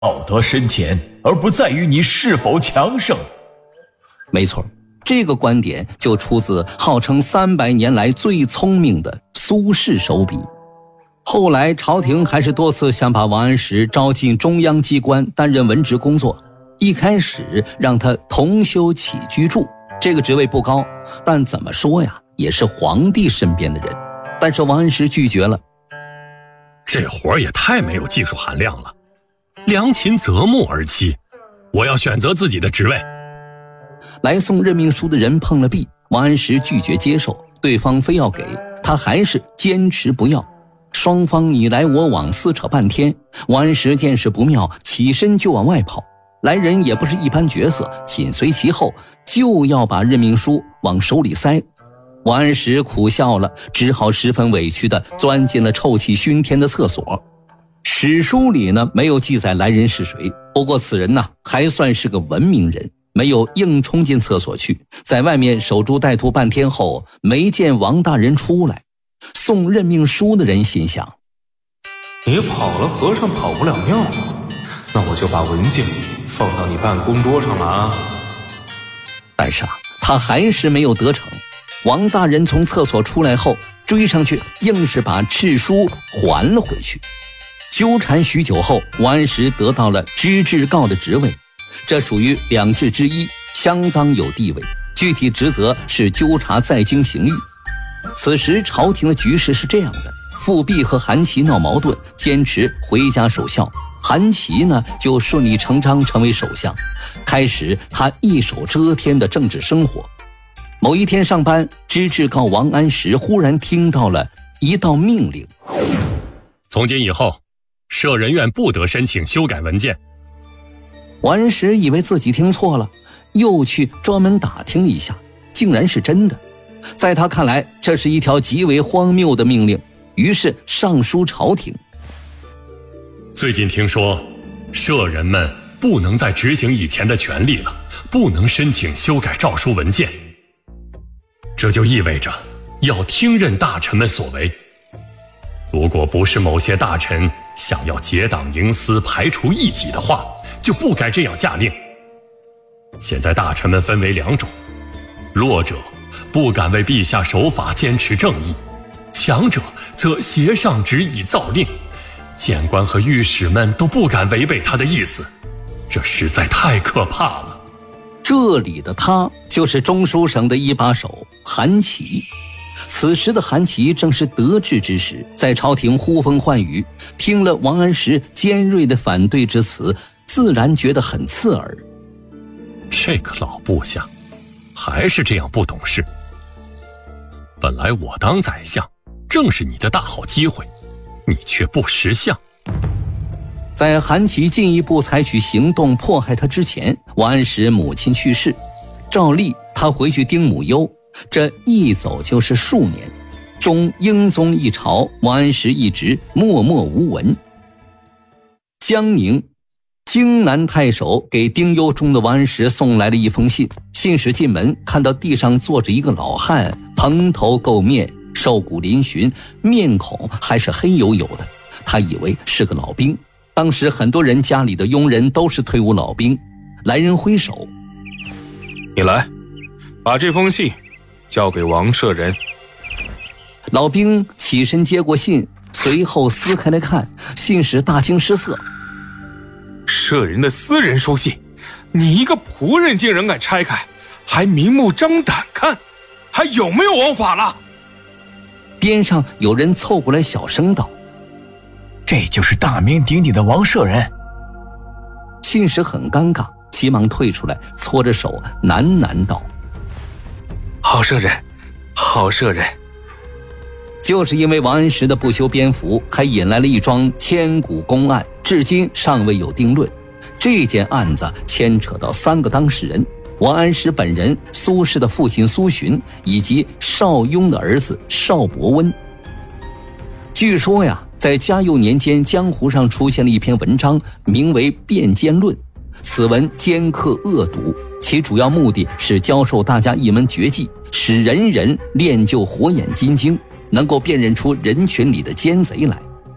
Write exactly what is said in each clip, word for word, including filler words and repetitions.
道德深浅，而不在于你是否强盛。 没错，这个观点就出自号称三百年来最聪明的苏轼手笔。后来朝廷还是多次想把王安石招进中央机关担任文职工作，一开始让他同修起居注，这个职位不高，但怎么说呀，也是皇帝身边的人。但是王安石拒绝了。 这活也太没有技术含量了，良禽择木而栖，我要选择自己的职位。 来送任命书的人碰了壁，王安石拒绝接受，对方非要给，他还是坚持不要。双方你来我往撕扯半天，王安石见势不妙，起身就往外跑。来人也不是一般角色，紧随其后，就要把任命书往手里塞。王安石苦笑了，只好十分委屈地钻进了臭气熏天的厕所。史书里呢没有记载来人是谁，不过此人呢还算是个文明人，没有硬冲进厕所去，在外面守株待兔半天后，没见王大人出来。送任命书的人心想， 你跑了和尚跑不了庙，那我就把文件放到你办公桌上了啊。 但是啊，他还是没有得逞。王大人从厕所出来后，追上去硬是把敕书还了回去。纠缠许久后，王安石得到了知制诰的职位，这属于两制之一，相当有地位，具体职责是纠察在京刑狱。此时朝廷的局势是这样的，富弼和韩琦闹矛盾，坚持回家守孝，韩琦呢就顺理成章成为首相，开始他一手遮天的政治生活。某一天上班，知制诰王安石忽然听到了一道命令： 从今以后，舍人院不得申请修改文件。 王安石以为自己听错了，又去专门打听一下，竟然是真的。在他看来，这是一条极为荒谬的命令，于是上书朝廷。 最近听说，舍人们不能再执行以前的权利了，不能申请修改诏书文件。这就意味着要听任大臣们所为。如果不是某些大臣想要结党营私排除异己的话，就不该这样下令。现在大臣们分为两种，弱者不敢为陛下守法坚持正义，强者则挟上旨以造令，谏官和御史们都不敢违背他的意思，这实在太可怕了。 这里的他就是中书省的一把手韩琦。此时的韩琦正是得志之时，在朝廷呼风唤雨，听了王安石尖锐的反对之词，自然觉得很刺耳。 这个老部下还是这样不懂事。本来我当宰相正是你的大好机会，你却不识相。 在韩琦进一步采取行动迫害他之前，王安石母亲去世，照例他回去丁母忧，这一走就是数年，终英宗一朝，王安石一直默默无闻。江宁荆南太守给丁忧中的王安石送来了一封信，信使进门看到地上坐着一个老汉，蓬头垢面，瘦骨嶙峋，面孔还是黑黝黝的，他以为是个老兵。当时很多人家里的佣人都是退伍老兵。来人挥手， 你来，把这封信交给王舍人。 老兵起身接过信，随后撕开来看，信使大惊失色。 舍人的私人书信，你一个仆人竟然敢拆开，还明目张胆看，还有没有王法了？ 边上有人凑过来小声道， 这就是大名鼎鼎的王舍人。 信使很尴尬，急忙退出来，搓着手喃喃道， 好舍人，好舍人。 就是因为王安石的不修边幅，还引来了一桩千古公案，至今尚未有定论。这件案子牵扯到三个当事人：王安石本人、苏轼的父亲苏洵，以及邵雍的儿子邵伯温。据说呀，在嘉佑年间，江湖上出现了一篇文章，名为《辩奸论》。此文尖刻恶毒，其主要目的是教授大家一门绝技，使人人练就火眼金睛，能够辨认出人群里的奸贼来。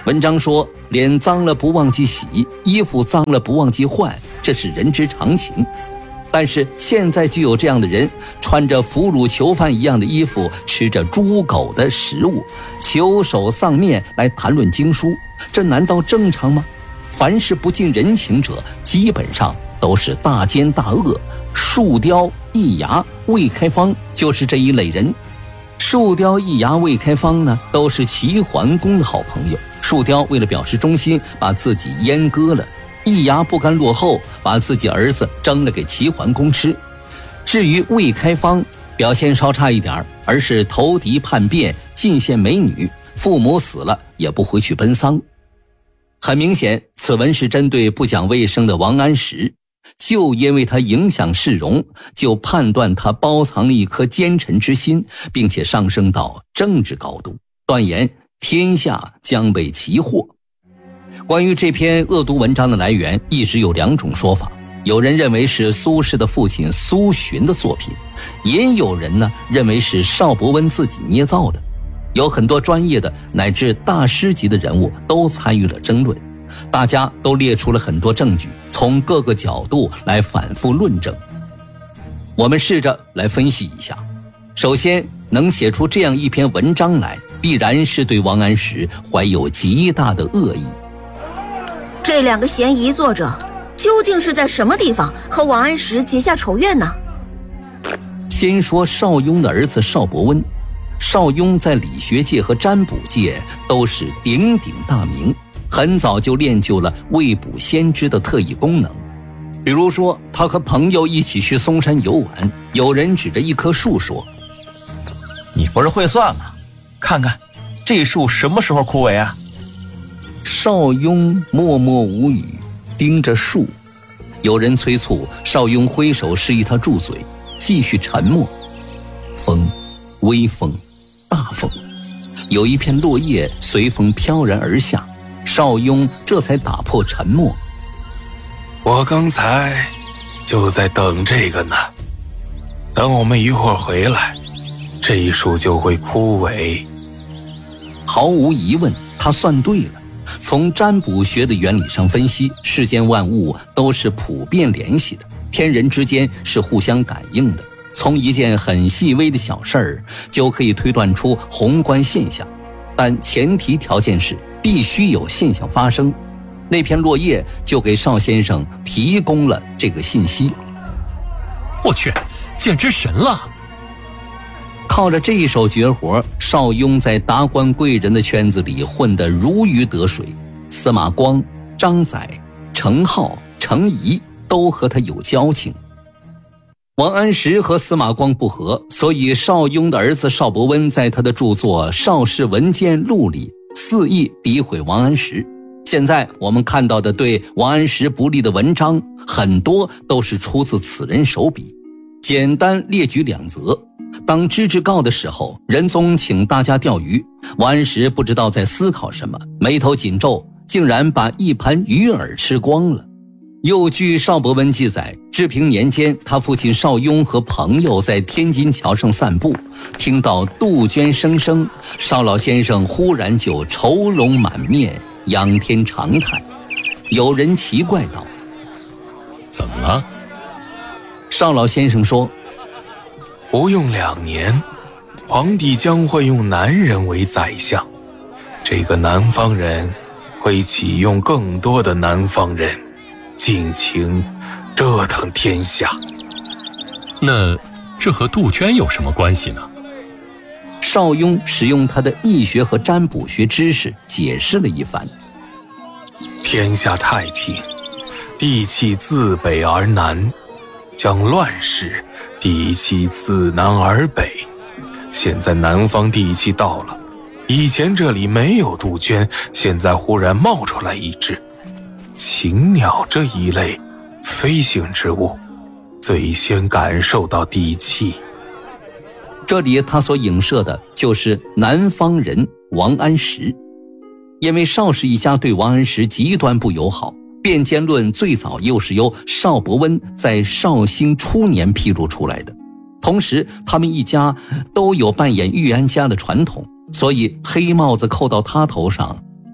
文章说，脸脏了不忘记洗，衣服脏了不忘记换，这是人之常情。但是现在就有这样的人，穿着俘虏囚犯一样的衣服，吃着猪狗的食物，求手丧面来谈论经书，这难道正常吗？凡是不近人情者，基本上都是大奸大恶。树雕、易牙、魏开方就是这一类人。树雕、易牙、魏开方呢，都是齐桓公的好朋友。树雕为了表示忠心，把自己阉割了；易牙不甘落后，把自己儿子蒸了给齐桓公吃。至于魏开方，表现稍差一点，而是投敌叛变，进献美女，父母死了也不回去奔丧。很明显，此文是针对不讲卫生的王安石，就因为他影响市容，就判断他包藏了一颗奸臣之心，并且上升到政治高度，断言天下将被其祸。关于这篇恶毒文章的来源，一直有两种说法，有人认为是苏轼的父亲苏洵的作品，也有人呢认为是邵伯温自己捏造的。有很多专业的乃至大师级的人物都参与了争论，大家都列出了很多证据，从各个角度来反复论证。我们试着来分析一下。首先，能写出这样一篇文章来，必然是对王安石怀有极大的恶意。 这两个嫌疑作者究竟是在什么地方和王安石结下仇怨呢？ 先说邵雍的儿子邵伯温。邵雍在理学界和占卜界都是鼎鼎大名，很早就练就了未卜先知的特异功能。比如说，他和朋友一起去嵩山游玩，有人指着一棵树说：“ 你不是会算吗？看看这树什么时候枯萎啊？” 邵雍默默无语，盯着树。有人催促，邵雍挥手示意他住嘴，继续沉默。风，微风，大风，有一片落叶随风飘然而下，邵雍这才打破沉默。 我刚才就在等这个呢，等我们一会儿回来，这一树就会枯萎。 毫无疑问，他算对了。从占卜学的原理上分析，世间万物都是普遍联系的，天人之间是互相感应的。从一件很细微的小事儿就可以推断出宏观现象，但前提条件是必须有现象发生。那片落叶就给邵先生提供了这个信息。 我去，简直神了！ 靠着这一手绝活，邵雍在达官贵人的圈子里混得如鱼得水。司马光、张载、程颢、程颐都和他有交情。王安石和司马光不和，所以邵雍的儿子邵伯温在他的著作《邵氏文鉴录》里肆意诋毁王安石。现在我们看到的对王安石不利的文章，很多都是出自此人手笔。简单列举两则。当知制告的时候，仁宗请大家钓鱼，王安石不知道在思考什么，眉头紧皱，竟然把一盘鱼饵吃光了。又据邵伯温记载，治平年间，他父亲邵雍和朋友在天津桥上散步，听到杜鹃声声，邵老先生忽然就愁容满面，仰天长叹。有人奇怪道：“ 怎么了？” 邵老先生说：“ 不用两年，皇帝将会用男人为宰相，这个南方人会启用更多的南方人，尽情折腾天下。” 那这和杜鹃有什么关系呢？ 邵雍使用他的易学和占卜学知识解释了一番。 天下太平，地气自北而南，将乱世，地气自南而北。现在南方地气到了，以前这里没有杜鹃，现在忽然冒出来一只。禽鸟这一类飞行之物，最先感受到地气。 这里他所影射的就是南方人王安石。因为邵氏一家对王安石极端不友好，变奸论最早又是由邵伯温在绍兴初年披露出来的。同时他们一家都有扮演预言家的传统，所以黑帽子扣到他头上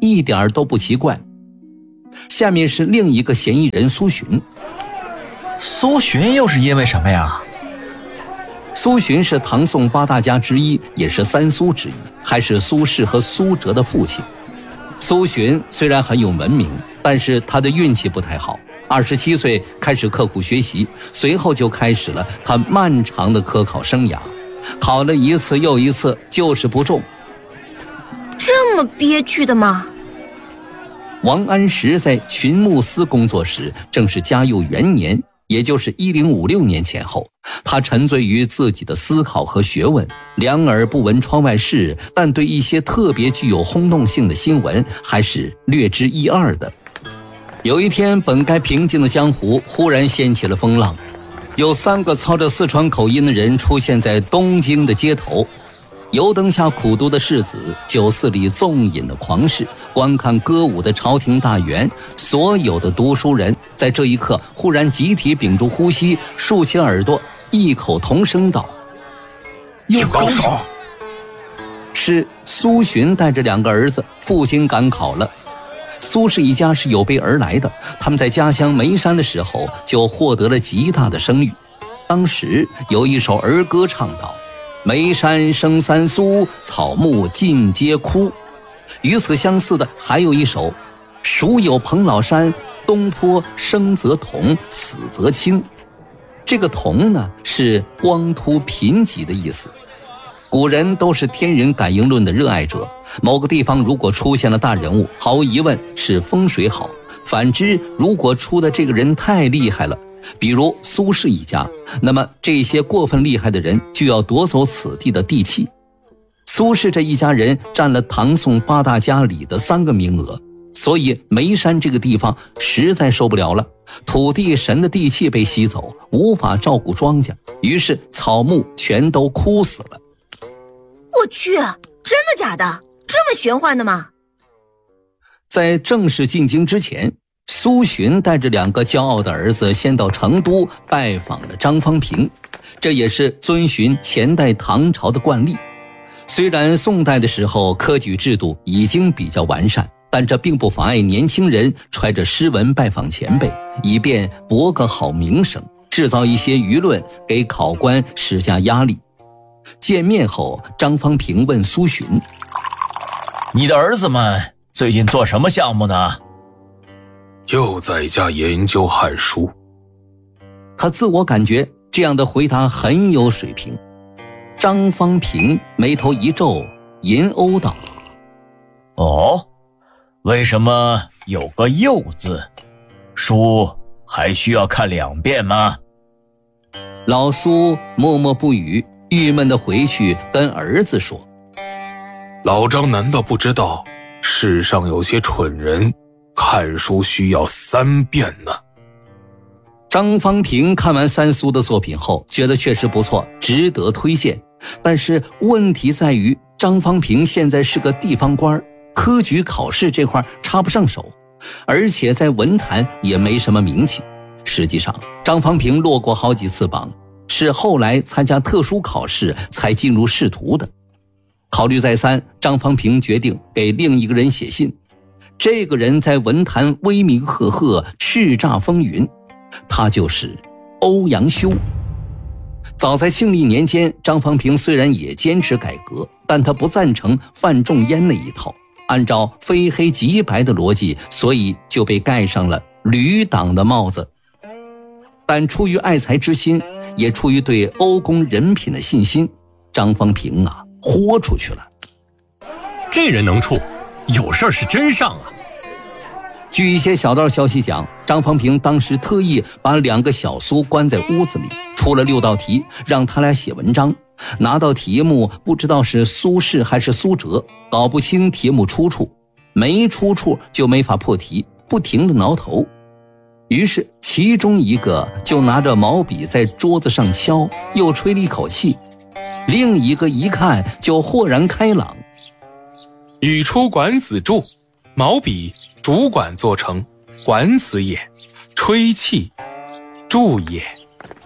一点都不奇怪。下面是另一个嫌疑人苏洵。 苏洵又是因为什么呀？ 苏洵是唐宋八大家之一，也是三苏之一，还是苏轼和苏辙的父亲。苏洵虽然很有文明，但是他的运气不太好。二十七岁开始刻苦学习，随后就开始了他漫长的科考生涯，考了一次又一次，就是不中。 这么憋屈的吗？ 王安石在群牧司工作时，正是嘉佑元年，也就是一零五六年前后。他沉醉于自己的思考和学问，两耳不闻窗外事，但对一些特别具有轰动性的新闻还是略知一二的。有一天，本该平静的江湖忽然掀起了风浪，有三个操着四川口音的人出现在东京的街头。油灯下苦读的士子，酒肆里纵饮的狂士，观看歌舞的朝廷大员，所有的读书人在这一刻忽然集体屏住呼吸，竖起耳朵，异口同声道： 有高手！ 是苏洵带着两个儿子赴京赶考了。苏轼一家是有备而来的，他们在家乡眉山的时候就获得了极大的声誉。当时有一首儿歌唱道：眉山生三苏，草木尽皆枯。与此相似的还有一首：蜀有彭老山，东坡生则同，死则清。这个同呢，是光秃贫瘠的意思。古人都是天人感应论的热爱者，某个地方如果出现了大人物，毫无疑问是风水好。反之，如果出的这个人太厉害了，比如苏轼一家，那么这些过分厉害的人就要夺走此地的地气。苏轼这一家人占了唐宋八大家里的三个名额，所以眉山这个地方实在受不了了，土地神的地气被吸走，无法照顾庄稼，于是草木全都枯死了。 我去，真的假的？这么玄幻的吗？ 在正式进京之前，苏洵带着两个骄傲的儿子先到成都拜访了张方平，这也是遵循前代唐朝的惯例。虽然宋代的时候科举制度已经比较完善，但这并不妨碍年轻人揣着诗文拜访前辈，以便博个好名声，制造一些舆论，给考官施加压力。见面后，张方平问苏洵： 你的儿子们最近做什么项目呢？ 又在家研究汉书。 他自我感觉这样的回答很有水平。张方平眉头一皱，吟殴道： 哦，为什么有个又字？书还需要看两遍吗？ 老苏默默不语，郁闷地回去跟儿子说： 老张难道不知道世上有些蠢人看书需要三遍呢？ 张方平看完三苏的作品后，觉得确实不错，值得推荐。但是问题在于，张方平现在是个地方官，科举考试这块插不上手，而且在文坛也没什么名气。实际上，张方平落过好几次榜，是后来参加特殊考试才进入仕途的。考虑再三，张方平决定给另一个人写信。这个人在文坛威名赫赫，叱咤风云，他就是欧阳修。早在庆历年间，张方平虽然也坚持改革，但他不赞成范仲淹那一套，按照非黑即白的逻辑，所以就被盖上了吕党的帽子。但出于爱才之心，也出于对欧公人品的信心，张方平啊豁出去了。 这人能处，有事儿是真上啊。 据一些小道消息讲，张方平当时特意把两个小苏关在屋子里，出了六道题，让他俩写文章。拿到题目，不知道是苏轼还是苏辙，搞不清题目出处，没出处就没法破题，不停地挠头。于是其中一个就拿着毛笔在桌子上敲，又吹了一口气，另一个一看就豁然开朗。 语出管子注：毛笔主管做成，管子也；吹气，注也。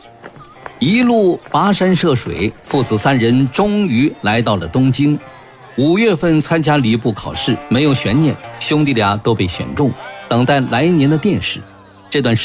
一路跋山涉水，父子三人终于来到了东京。 五月份参加礼部考试，没有悬念，兄弟俩都被选中，等待来年的殿试。这段时